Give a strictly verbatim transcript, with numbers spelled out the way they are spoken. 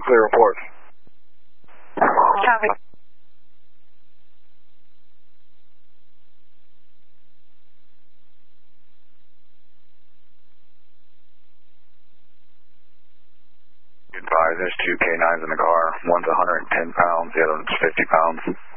clear report. Copy. Advise, there's two K nines in the car. One's one hundred ten pounds, the other one's fifty pounds.